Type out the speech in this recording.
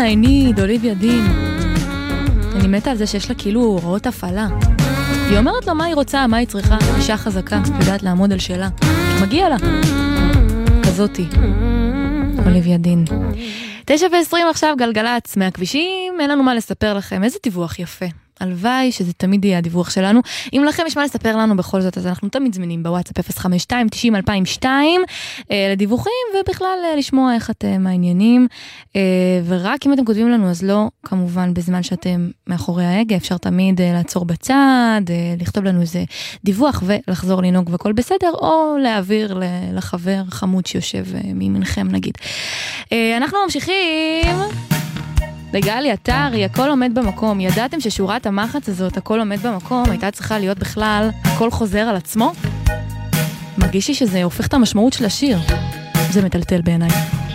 I need, אוליביה דין. אני מתה על זה שיש לה כאילו הוראות הפעלה. היא אומרת לו מה היא רוצה, מה היא צריכה. אישה חזקה, יודעת לעמוד על שאלה. מגיע לה. כזאתי. אוליביה דין. 9:20 עכשיו גלגלץ מהכבישים. אין לנו מה לספר לכם. איזה דיווח יפה. הלוואי שזה תמיד יהיה הדיווח שלנו. אם לכם יש מה לספר לנו בכל זאת, אז אנחנו תמיד זמינים בוואטסאפ 052-90-2002 לדיווחים, ובכלל לשמוע איך אתם העניינים. ורק אם אתם כותבים לנו, אז לא, כמובן, בזמן שאתם מאחורי ההגה, אפשר תמיד לעצור בצד, לכתוב לנו איזה דיווח ולחזור לנהוג וכל בסדר, או להעביר לחבר חמוד שיושב מימינכם, נגיד. אנחנו ממשיכים... לגלי אתרי, הכל עומד במקום. ידעתם ששורת המחץ הזאת, הכל עומד במקום, הייתה צריכה להיות בכלל, הכל חוזר על עצמו? מרגיש לי שזה הופך את המשמעות של השיר. זה מטלטל בעיניי.